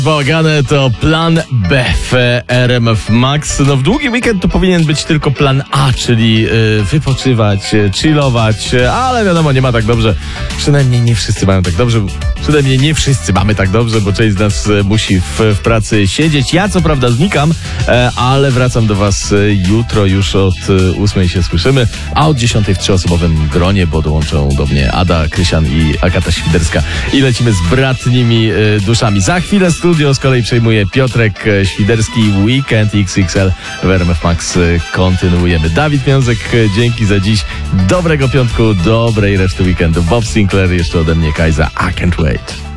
Bałagane to plan B w RMF Max. No w długi weekend to powinien być tylko plan A, czyli wypoczywać, chillować, ale wiadomo, nie ma tak dobrze. Przynajmniej nie wszyscy mają tak dobrze. Przynajmniej nie wszyscy mamy tak dobrze, bo część z nas musi w pracy siedzieć. Ja co prawda znikam, ale wracam do was jutro, już od 8 się słyszymy, a od 10 w trzyosobowym gronie, bo dołączą do mnie Ada Krysian i Agata Świderska i lecimy z bratnimi duszami. Za chwilę studio z kolei przejmuje Piotrek Świderski. Weekend XXL w RMF Max kontynuujemy. Dawid Miązek, dzięki za dziś. Dobrego piątku, dobrej reszty weekendu. Bob Sinclair, jeszcze ode mnie Kajza. I can't wait.